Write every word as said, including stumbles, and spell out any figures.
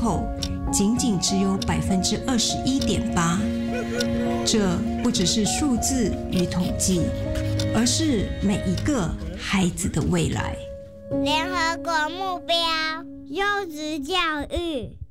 口仅仅只有百分之二十一点八。这不只是数字与统计，而是每一个孩子的未来。 联合国目标，优质教育。